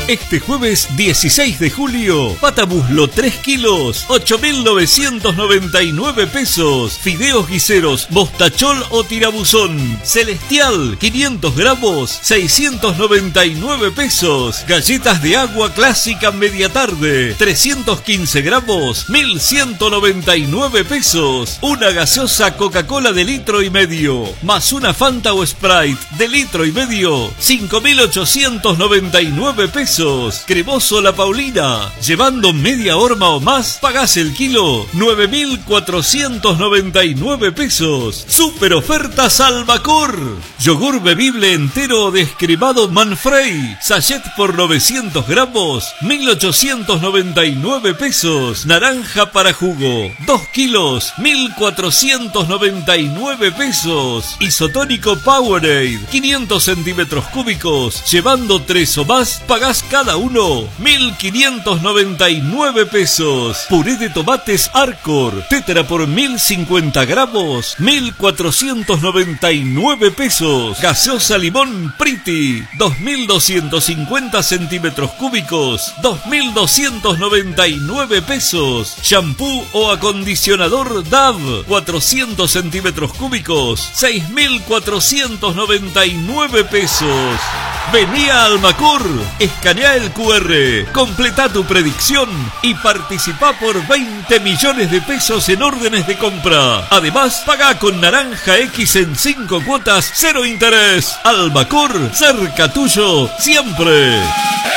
Este jueves 16 de julio, pata muslo 3 kilos, 8.999 pesos. Fideos guiseros, mostachol o tirabuzón. Celestial, 500 gramos, 699 pesos. Galletas de agua clásica media tarde, 315 gramos, 1.199 pesos. Una gaseosa Coca-Cola de litro y medio, más una Fanta o Sprite de litro y medio, 5.899 pesos. Cremoso La Paulina, llevando media horma o más, pagás el kilo, 9.499 pesos. Super ofertas Albacor. Yogur bebible entero o descremado Manfrey, sachet por 900 gramos, 1.899 pesos. Naranja para jugo, 2 kilos, 1.499 pesos. Isotónico Powerade, 500 centímetros cúbicos, llevando 3 o más, pagás cada uno 1.599 pesos. Puré de tomates Arcor, tetra por 1.050 gramos, 1.499 pesos. Gaseosa limón Pretty, 2.250 centímetros cúbicos, 2.299 pesos. Shampoo o acondicionador Dove, 400 centímetros cúbicos, 6.499 pesos. Vení a Almacor, escanea el QR, completa tu predicción y participa por 20 millones de pesos en órdenes de compra. Además, paga con Naranja X en 5 cuotas, 0 interés. Almacor, cerca tuyo, siempre.